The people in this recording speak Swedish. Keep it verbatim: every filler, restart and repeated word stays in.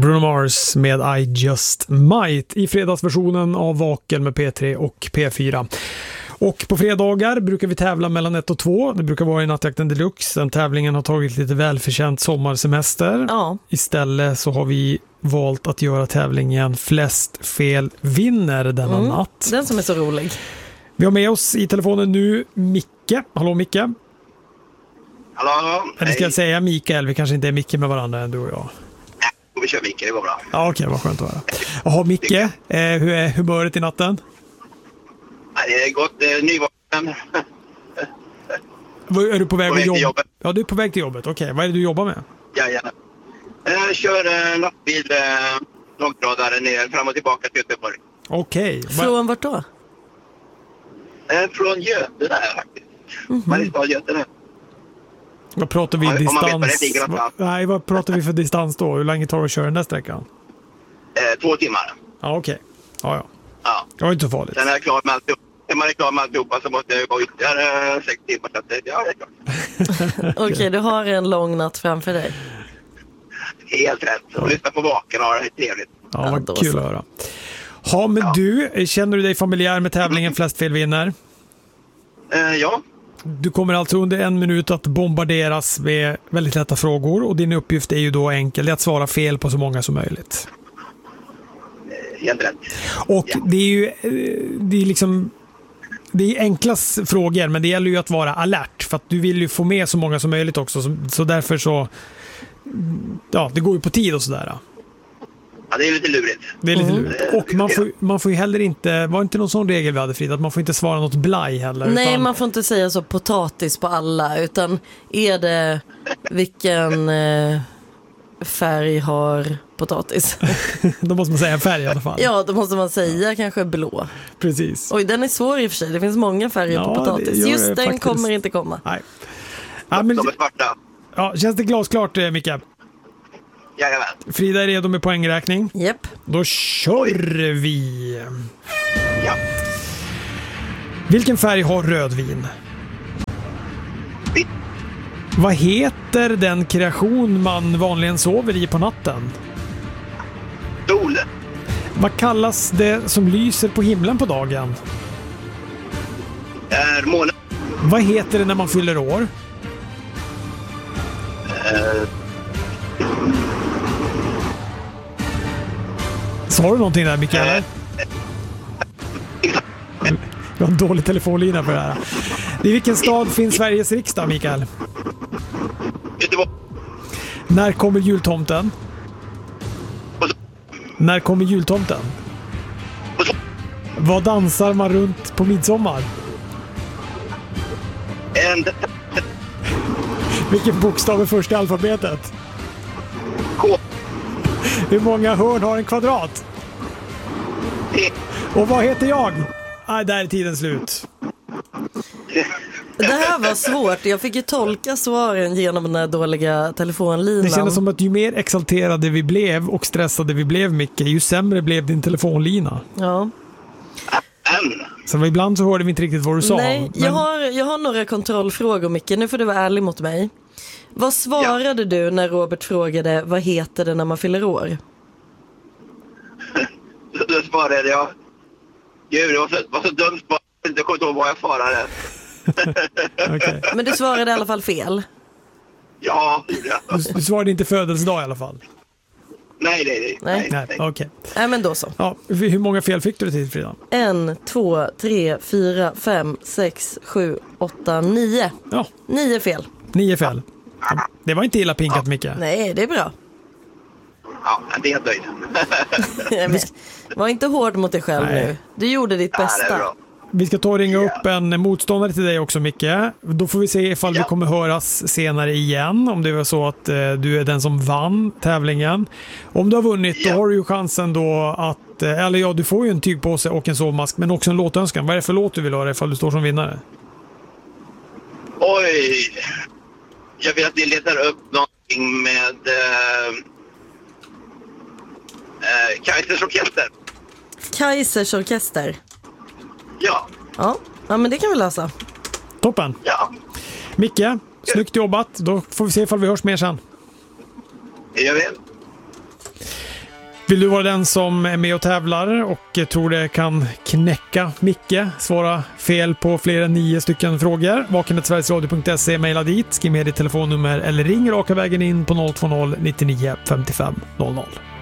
Bruno Mars med I Just Might i fredagsversionen av Vaken med P tre och P fyra. Och på fredagar brukar vi tävla mellan ett och två. Det brukar vara i Nattjakten Deluxe. Den tävlingen har tagit lite välförtjänt sommarsemester. Ja. Istället så har vi valt att göra tävlingen Flest fel vinner denna Mm, natt. den som är så rolig. Vi har med oss i telefonen nu Micke. Hallå Micke. Hallå, Eller ska jag säga Mikael? Vi kanske inte är Micke med varandra än, du och jag. Ja, vi kör Micke, det går bra. Ja, okej, vad skönt att höra. Jaha, Micke, eh, hur är humöret i natten? Ja, det är gott, eh, nyvaken. Är du på väg, På väg att jobba? till jobbet. Ja, du är på väg till jobbet. Okej, vad är det du jobbar med? Jajamän. Jag kör eh, lastbil, eh, långtradare ner, fram och tillbaka till Göteborg. Okej. Va- Från vart då? Eh, från Götene faktiskt. Mm-hmm. Mariestad, Götene. Vad pratar vi Ja, om man vet vad distans? det ligger någonstans. Va- Nej, vad pratar vi för distans då? Hur länge tar det att köra den där sträckan? Eh, två timmar. Ja, okej. Ja, ja. Ja. Det var inte så farligt. Sen är jag klar med alltihop. När man är klar med alltihopa så måste jag gå ytterligare sex timmar. Så att, det- ja, det är klart. Okej, okay, du har en lång natt framför dig. Helt rätt. Och lyssna på Vaken och ha det trevligt. Ja, Ja, vad då kul så. att höra. Ja, men Ja. du, känner du dig familjär med tävlingen Flest fel vinner? Eh, ja. Du kommer alltså under en minut att bombarderas med väldigt lätta frågor och din uppgift är ju då enkel, det är att svara fel på så många som möjligt. eh, Helt rätt. Och Ja. det är ju eh, det är liksom det är enkla frågor, men det gäller ju att vara alert för att du vill ju få med så många som möjligt också, så, så därför så ja, det går ju på tid och sådär. Ja, det är lite lurigt. Det är lite Mm. lurigt. Och man får, man får ju heller inte, var inte någon sån regel vi hade, Frida, att man får inte svara något blaj heller. Nej, utan, man får inte säga så potatis på alla, utan är det vilken eh, färg har potatis? då måste man säga färg i alla fall. Ja, då måste man säga kanske blå. Precis. Oj, den är svår i och för sig. Det finns många färger Ja, på det potatis. gör Just det den faktiskt. kommer inte komma. Nej. Ja, men, De är svarta. ja, känns det glasklart, eh, Micke? Jajamän. Frida är redo med poängräkning. Japp. Då kör vi. Ja. Vilken färg har rödvin? Vitt. Vad heter den kreation man vanligen sover i på natten? Sol. Vad kallas det som lyser på himlen på dagen? Är månen. Vad heter det när man fyller år? Eh, Sa du någonting där, Mikael? Jag har en dålig telefonlina för det här. I vilken stad finns Sveriges riksdag, Mikael? Göteborg. När kommer jultomten? Och så- När kommer jultomten? och så- Vad dansar man runt på midsommar? En Vilken bokstav är första alfabetet? K. Hur många hörn har en kvadrat? T. Och vad heter jag? Nej, där är tiden slut. Det här var svårt. Jag fick ju tolka svaren genom den här dåliga telefonlinan. Det kändes som att ju mer exalterade vi blev och stressade vi blev, Micke, ju sämre blev din telefonlina. Ja. N. Så ibland så hörde vi inte riktigt vad du sa. Nej, men- jag har, jag har några kontrollfrågor, Micke. Nu får du vara ärlig mot mig. Vad svarade du när Robert frågade vad heter det när man fyller år? Så då svarade jag. Gud, det var så, var så dumt. Jag kommer inte ihåg vad jag svarade. Okej. Men du svarade i alla fall fel. Ja, det gjorde jag. Du, du svarade inte födelsedag i alla fall. Nej, nej, nej. Nej. Nej, okej. Nej, men då så. Ja, hur många fel fick du till, Frida? En, två, tre, fyra, fem, sex, sju, åtta, nio. Ja, Nio fel. nio fel. Det var inte illa pinkat, Micke. Nej, det är bra. Ja, jag är helt nöjd. Nej, men, var inte hård mot dig själv Nej. nu. Du gjorde ditt Ja, det är bästa. bra. Vi ska ta och ringa upp en motståndare till dig också, Micke. Då får vi se ifall vi Ja. kommer höras senare igen. Om det var så att eh, du är den som vann tävlingen. Om du har vunnit, Ja. då har du ju chansen då att... Eh, eller ja, du får ju en tygpåse och en sovmask, men också en låtönskan. Vad är det för låt du vill ha ifall du står som vinnare? Oj. Jag vill att ni letar upp någonting med eh, eh, Kaisers orkester. Kaisers orkester. Ja, Ja. Ja, men det kan vi lösa. Toppen! ja. Micke, snyggt jobbat. Då får vi se ifall vi hörs mer sen. Det gör vi. Vill du vara den som är med och tävlar och tror det kan knäcka Micke, svara fel på fler än nio stycken frågor? vaken snabel-a sverigesradio punkt se, mejla dit, skriv med ditt telefonnummer eller ring raka vägen in på noll två noll nittionio femtiofem noll noll.